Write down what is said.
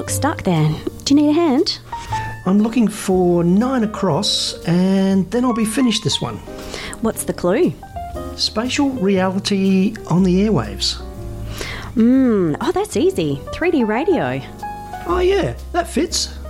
look stuck there. Do you need a hand? I'm looking for 9 across, and then I'll be finished this one. What's the clue? Spatial reality on the airwaves. Oh, that's easy. 3D radio. Oh yeah, that fits.